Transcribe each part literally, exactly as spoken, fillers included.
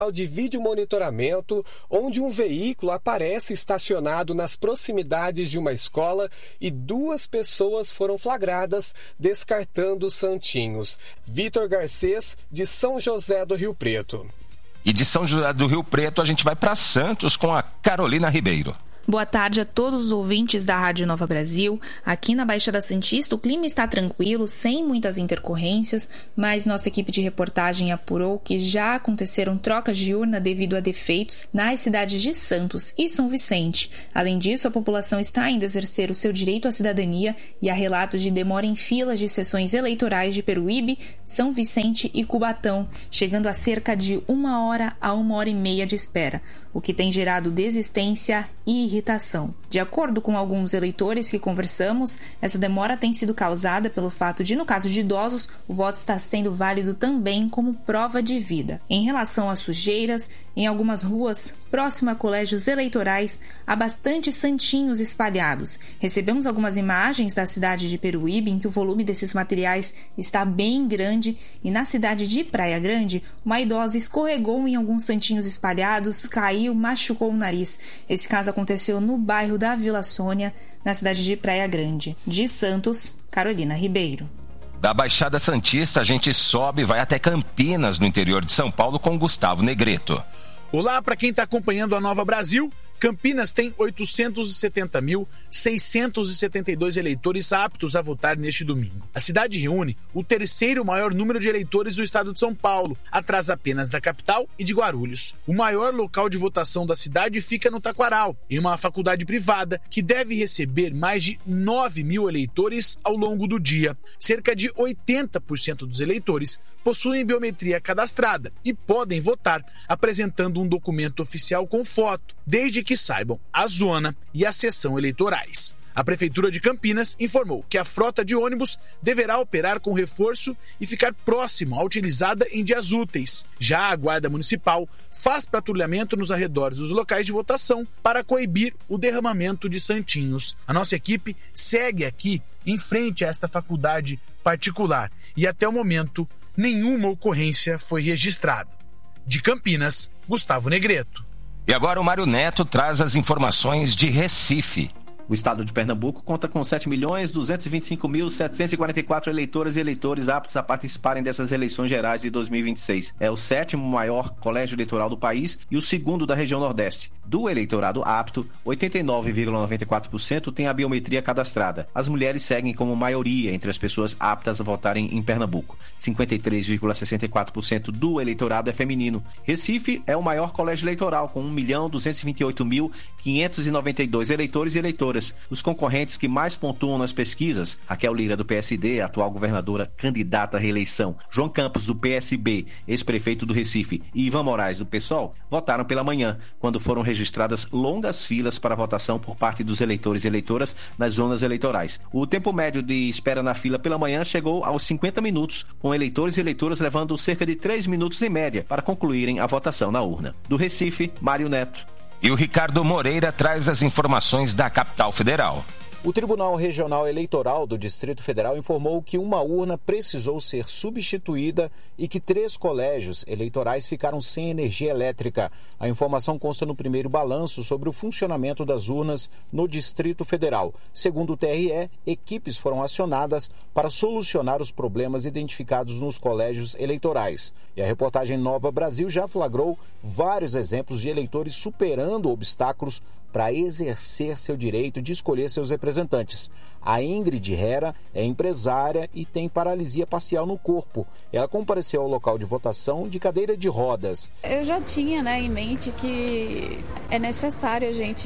de vídeo monitoramento, onde um veículo aparece estacionado nas proximidades de uma escola e duas pessoas foram flagradas descartando santinhos. Vitor Garcês, de São José do Rio Preto. E de São José do Rio Preto a gente vai para Santos com a Carolina Ribeiro. Boa tarde a todos os ouvintes da Rádio Nova Brasil. Aqui na Baixada Santista o clima está tranquilo, sem muitas intercorrências, mas nossa equipe de reportagem apurou que já aconteceram trocas de urna devido a defeitos nas cidades de Santos e São Vicente. Além disso, a população está ainda a exercer o seu direito à cidadania e há relatos de demora em filas de sessões eleitorais de Peruíbe, São Vicente e Cubatão, chegando a cerca de uma hora a uma hora e meia de espera, o que tem gerado desistência e irritação. De acordo com alguns eleitores que conversamos, essa demora tem sido causada pelo fato de, no caso de idosos, o voto está sendo válido também como prova de vida. Em relação às sujeiras, em algumas ruas, próximo a colégios eleitorais, há bastante santinhos espalhados. Recebemos algumas imagens da cidade de Peruíbe em que o volume desses materiais está bem grande e na cidade de Praia Grande, uma idosa escorregou em alguns santinhos espalhados, caiu, machucou o nariz. Esse caso aconteceu no bairro da Vila Sônia, na cidade de Praia Grande. De Santos, Carolina Ribeiro. Da Baixada Santista, a gente sobe e vai até Campinas, no interior de São Paulo, com Gustavo Negreto. Olá para quem está acompanhando a Nova Brasil. Campinas tem oitocentos e setenta mil, seiscentos e setenta e dois eleitores aptos a votar neste domingo. A cidade reúne o terceiro maior número de eleitores do estado de São Paulo, atrás apenas da capital e de Guarulhos. O maior local de votação da cidade fica no Taquaral, em uma faculdade privada que deve receber mais de nove mil eleitores ao longo do dia. Cerca de oitenta por cento dos eleitores possuem biometria cadastrada e podem votar apresentando um documento oficial com foto, desde que que saibam a zona e a seção eleitorais. A Prefeitura de Campinas informou que a frota de ônibus deverá operar com reforço e ficar próxima à utilizada em dias úteis. Já a Guarda Municipal faz patrulhamento nos arredores dos locais de votação para coibir o derramamento de santinhos. A nossa equipe segue aqui em frente a esta faculdade particular e até o momento nenhuma ocorrência foi registrada. De Campinas, Gustavo Negreto. E agora o Mário Neto traz as informações de Recife. O estado de Pernambuco conta com sete milhões duzentos e vinte e cinco mil setecentos e quarenta e quatro eleitoras e eleitores aptos a participarem dessas eleições gerais de dois mil e vinte e seis. É o sétimo maior colégio eleitoral do país e o segundo da região Nordeste. Do eleitorado apto, oitenta e nove vírgula noventa e quatro por cento tem a biometria cadastrada. As mulheres seguem como maioria entre as pessoas aptas a votarem em Pernambuco. cinquenta e três vírgula sessenta e quatro por cento do eleitorado é feminino. Recife é o maior colégio eleitoral, com um milhão duzentos e vinte e oito mil quinhentos e noventa e dois eleitores e eleitoras. Os concorrentes que mais pontuam nas pesquisas, Raquel Lira, do P S D, atual governadora candidata à reeleição, João Campos, do P S B, ex-prefeito do Recife, e Ivan Moraes, do PSOL, votaram pela manhã, quando foram registradas longas filas para votação por parte dos eleitores e eleitoras nas zonas eleitorais. O tempo médio de espera na fila pela manhã chegou aos cinquenta minutos, com eleitores e eleitoras levando cerca de três minutos em média para concluírem a votação na urna. Do Recife, Mário Neto. E o Ricardo Moreira traz as informações da capital federal. O Tribunal Regional Eleitoral do Distrito Federal informou que uma urna precisou ser substituída e que três colégios eleitorais ficaram sem energia elétrica. A informação consta no primeiro balanço sobre o funcionamento das urnas no Distrito Federal. Segundo o T R E, equipes foram acionadas para solucionar os problemas identificados nos colégios eleitorais. E a reportagem Nova Brasil já flagrou vários exemplos de eleitores superando obstáculos para exercer seu direito de escolher seus representantes. A Ingrid Hera é empresária e tem paralisia parcial no corpo. Ela compareceu ao local de votação de cadeira de rodas. Eu já tinha, né, em mente que é necessário a gente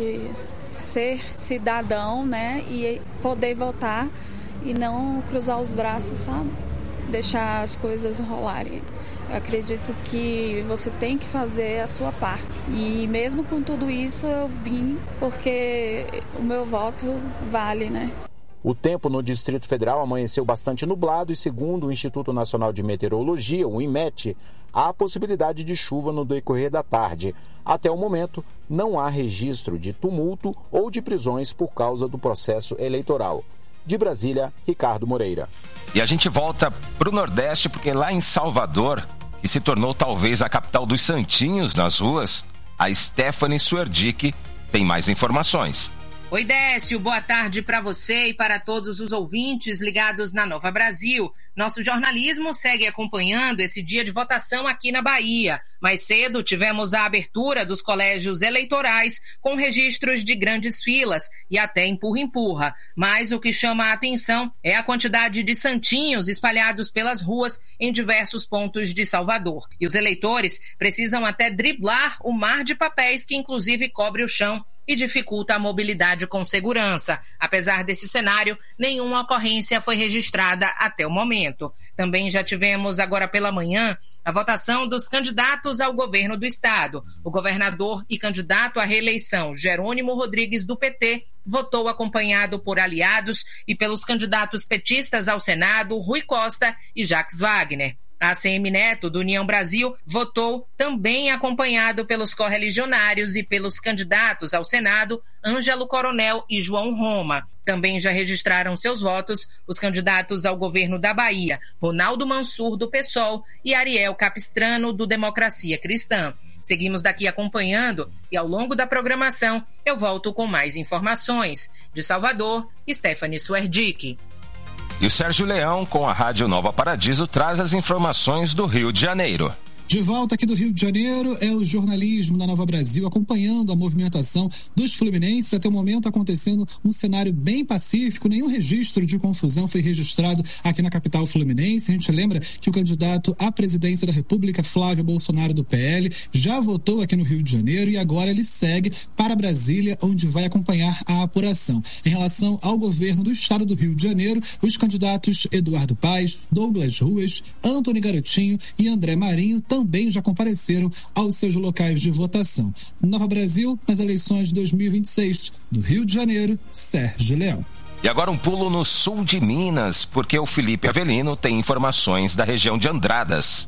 ser cidadão, né, e poder votar e não cruzar os braços, sabe? Deixar as coisas rolarem. Eu acredito que você tem que fazer a sua parte. E mesmo com tudo isso, eu vim porque o meu voto vale, né? O tempo no Distrito Federal amanheceu bastante nublado e, segundo o Instituto Nacional de Meteorologia, o INMET, há possibilidade de chuva no decorrer da tarde. Até o momento, não há registro de tumulto ou de prisões por causa do processo eleitoral. De Brasília, Ricardo Moreira. E a gente volta para o Nordeste, porque lá em Salvador, e se tornou talvez a capital dos santinhos nas ruas, a Stephanie Suerdick tem mais informações. Oi, Décio, boa tarde para você e para todos os ouvintes ligados na Nova Brasil. Nosso jornalismo segue acompanhando esse dia de votação aqui na Bahia. Mais cedo tivemos a abertura dos colégios eleitorais com registros de grandes filas e até empurra-empurra. Mas o que chama a atenção é a quantidade de santinhos espalhados pelas ruas em diversos pontos de Salvador. E os eleitores precisam até driblar o mar de papéis que inclusive cobre o chão e dificulta a mobilidade com segurança. Apesar desse cenário, nenhuma ocorrência foi registrada até o momento. Também já tivemos agora pela manhã a votação dos candidatos ao governo do estado. O governador e candidato à reeleição, Jerônimo Rodrigues, do P T, votou acompanhado por aliados e pelos candidatos petistas ao Senado, Rui Costa e Jacques Wagner. A A C M Neto, do União Brasil, votou também acompanhado pelos correligionários e pelos candidatos ao Senado, Ângelo Coronel e João Roma. Também já registraram seus votos os candidatos ao governo da Bahia, Ronaldo Mansur, do PSOL, e Ariel Capistrano, do Democracia Cristã. Seguimos daqui acompanhando e ao longo da programação eu volto com mais informações. De Salvador, Stephanie Suerdick. E o Sérgio Leão, com a Rádio Nova Paradiso, traz as informações do Rio de Janeiro. De volta aqui do Rio de Janeiro, é o jornalismo da Nova Brasil acompanhando a movimentação dos fluminenses. Até o momento acontecendo um cenário bem pacífico, nenhum registro de confusão foi registrado aqui na capital fluminense. A gente lembra que o candidato à presidência da República, Flávio Bolsonaro, do P L, já votou aqui no Rio de Janeiro e agora ele segue para Brasília, onde vai acompanhar a apuração. Em relação ao governo do estado do Rio de Janeiro, os candidatos Eduardo Paes, Douglas Ruas, Antony Garotinho e André Marinho também já compareceram aos seus locais de votação. Nova Brasil, nas eleições de dois mil e vinte e seis, do Rio de Janeiro, Sérgio Leão. E agora um pulo no sul de Minas, porque o Felipe Avelino tem informações da região de Andradas.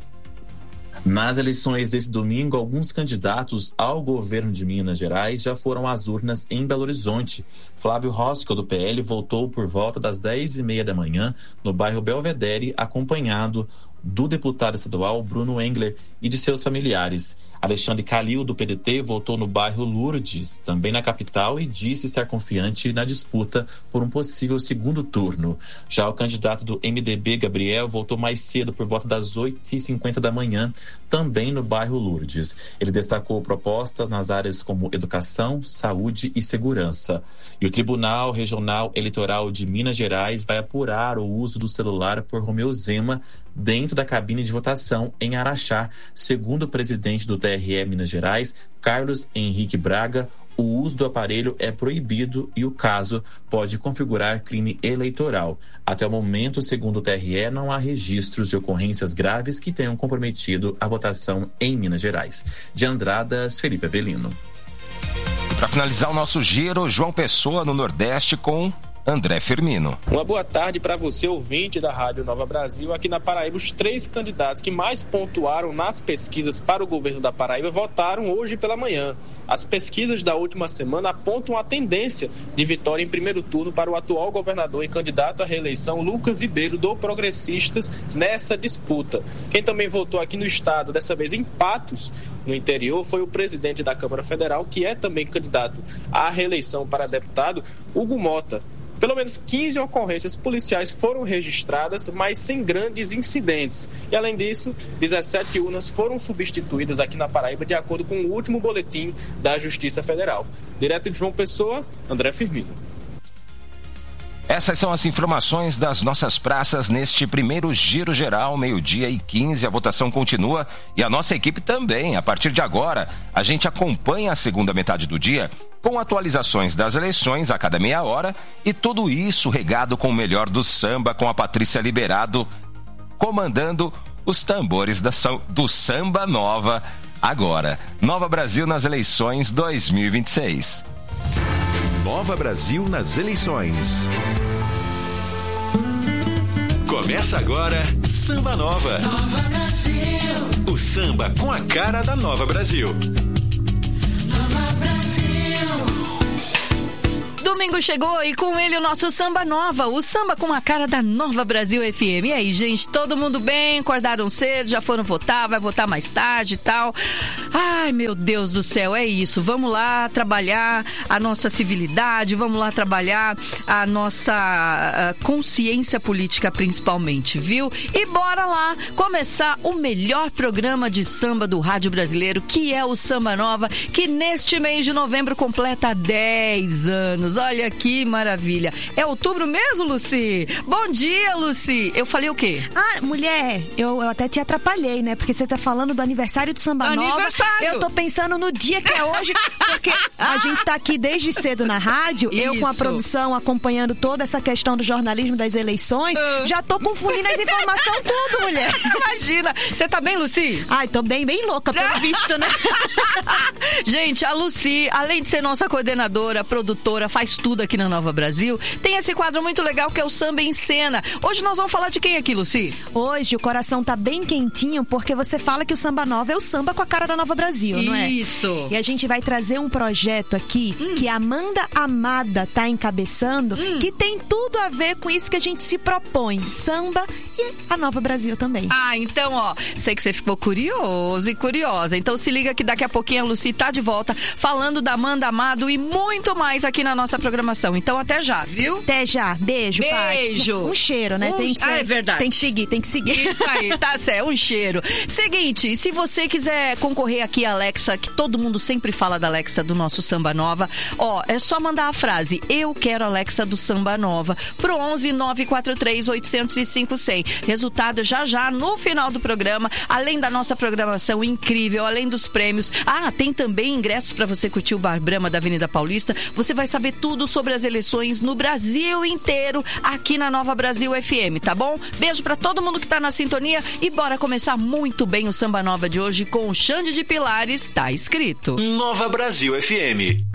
Nas eleições desse domingo, alguns candidatos ao governo de Minas Gerais já foram às urnas em Belo Horizonte. Flávio Rosco, do P L, votou por volta das dez e meia da manhã no bairro Belvedere, acompanhado do deputado estadual Bruno Engler e de seus familiares. Alexandre Calil, do P D T, votou no bairro Lourdes, também na capital, e disse estar confiante na disputa por um possível segundo turno. Já o candidato do M D B, Gabriel, votou mais cedo, por volta das oito e cinquenta da manhã, também no bairro Lourdes. Ele destacou propostas nas áreas como educação, saúde e segurança. E o Tribunal Regional Eleitoral de Minas Gerais vai apurar o uso do celular por Romeu Zema dentro da cabine de votação em Araxá. Segundo o presidente do T R E Minas Gerais, Carlos Henrique Braga, o uso do aparelho é proibido e o caso pode configurar crime eleitoral. Até o momento, segundo o T R E, não há registros de ocorrências graves que tenham comprometido a votação em Minas Gerais. De Andradas, Felipe Avelino. Para finalizar o nosso giro, João Pessoa, no Nordeste, com André Firmino. Uma boa tarde para você, ouvinte da Rádio Nova Brasil. Aqui na Paraíba, os três candidatos que mais pontuaram nas pesquisas para o governo da Paraíba votaram hoje pela manhã. As pesquisas da última semana apontam a tendência de vitória em primeiro turno para o atual governador e candidato à reeleição, Lucas Ribeiro, do Progressistas, nessa disputa. Quem também votou aqui no estado, dessa vez em Patos, no interior, foi o presidente da Câmara Federal, que é também candidato à reeleição para deputado, Hugo Mota. Pelo menos quinze ocorrências policiais foram registradas, mas sem grandes incidentes. E, além disso, dezessete urnas foram substituídas aqui na Paraíba, de acordo com o último boletim da Justiça Federal. Direto de João Pessoa, André Firmino. Essas são as informações das nossas praças neste primeiro Giro Geral, meio-dia e quinze. A votação continua e a nossa equipe também. A partir de agora, a gente acompanha a segunda metade do dia com atualizações das eleições a cada meia hora e tudo isso regado com o melhor do samba, com a Patrícia Liberado comandando os tambores da, do Samba Nova agora. Nova Brasil nas eleições dois mil e vinte e seis. Nova Brasil nas eleições. Começa agora Samba Nova. Nova Brasil. O samba com a cara da Nova Brasil. Nova Brasil. Domingo domingo chegou e com ele o nosso Samba Nova, o samba com a cara da Nova Brasil F M. E aí, gente, todo mundo bem? Acordaram cedo, já foram votar, vai votar mais tarde e tal. Ai, meu Deus do céu, é isso. Vamos lá trabalhar a nossa civilidade, vamos lá trabalhar a nossa a consciência política principalmente, viu? E bora lá começar o melhor programa de samba do rádio brasileiro, que é o Samba Nova, que neste mês de novembro completa dez anos. Olha que maravilha. É outubro mesmo, Lucy? Bom dia, Lucy. Eu falei o quê? Ah, mulher, eu, eu até te atrapalhei, né? Porque você tá falando do aniversário do Samba Nova. Aniversário! Eu tô pensando no dia que é hoje, porque a gente tá aqui desde cedo na rádio, Isso. eu com a produção acompanhando toda essa questão do jornalismo das eleições, uh. já tô confundindo as informações tudo, mulher. Imagina. Você tá bem, Lucy? Ai, tô bem, bem louca, pelo visto, né? Gente, a Lucy, além de ser nossa coordenadora, produtora, faz tudo aqui na Nova Brasil, tem esse quadro muito legal que é o Samba em Cena. Hoje nós vamos falar de quem aqui, Lucy? Hoje o coração tá bem quentinho porque você fala que o Samba Nova é o samba com a cara da Nova Brasil, não é? Isso. E a gente vai trazer um projeto aqui hum. que a Amanda Amada tá encabeçando, hum. que tem tudo a ver com isso que a gente se propõe, samba e a Nova Brasil também. Ah, então, ó, sei que você ficou curioso e curiosa, então se liga que daqui a pouquinho a Lucy tá de volta falando da Amanda Amado e muito mais aqui na nossa programação. Então até já, viu? Até já. Beijo, Beijo. Paty. Um cheiro, né? Um... Tem que ser... Ah, é verdade. Tem que seguir, tem que seguir. Isso aí, tá certo. Um cheiro. Seguinte, se você quiser concorrer aqui a Alexa, que todo mundo sempre fala da Alexa do nosso Samba Nova, ó, é só mandar a frase eu quero Alexa do Samba Nova pro onze nove quatro três oito zero cinco cem. Resultado já já no final do programa, além da nossa programação incrível, além dos prêmios. Ah, tem também ingressos para você curtir o Bar Brahma da Avenida Paulista. Você vai saber tudo sobre as eleições no Brasil inteiro, aqui na Nova Brasil F M, tá bom? Beijo pra todo mundo que tá na sintonia e bora começar muito bem o Samba Nova de hoje com o Xande de Pilares, tá escrito. Nova Brasil F M.